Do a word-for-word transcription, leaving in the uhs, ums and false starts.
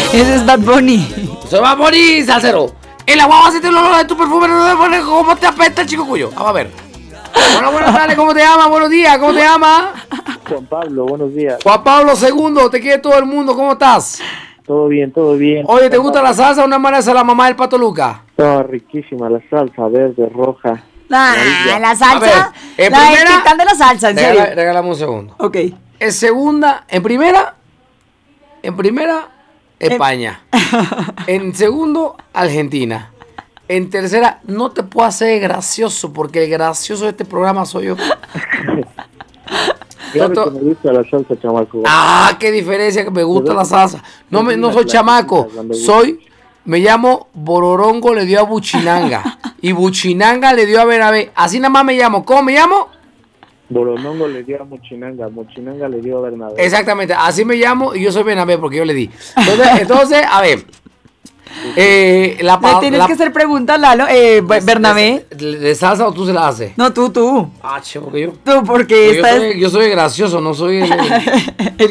Ese es Bad Bunny. Soy Bad Bunny, salsero. En la guagua siente el olor de tu perfume, no te pones cómo te apesta el chico cuyo. Vamos a ver. Bueno, buenas tardes, ¿cómo te llamas? Buenos días, ¿cómo te llamas? Juan Pablo, buenos días. Juan Pablo segundo, te quiere todo el mundo, ¿cómo estás? Todo bien, todo bien. Oye, ¿te gusta la salsa o una manera de la mamá del Pato Luca? Estaba riquísima la salsa, verde, roja. Ah, la salsa. A ver, en la primera- el titán de la salsa, en serio. Regala- Regálame un segundo. Ok. En segunda, en primera, en primera, España. En segundo, Argentina. En tercera, no te puedo hacer gracioso, porque el gracioso de este programa soy yo. Claro Toto- que me gusta la salsa, chamaco. Ah, qué diferencia, que me gusta la salsa. No, me, no soy chamaco, soy, me llamo Bororongo, le dio a Buchinanga. Y Buchinanga le dio a Bernabé. Así nada más me llamo. ¿Cómo me llamo? Boronongo le dio a Mochinanga, Mochinanga le dio a Bernabé. Exactamente, así me llamo y yo soy Bernabé porque yo le di. Entonces, entonces a ver. Eh, la, Le pa- tienes la- que hacer preguntas, Lalo. Eh, de- Bernabé. De, de salsa o tú se la haces? No, tú, tú. Ah, che, porque yo. Tú, porque Yo esta soy, yo soy gracioso, no soy el- es...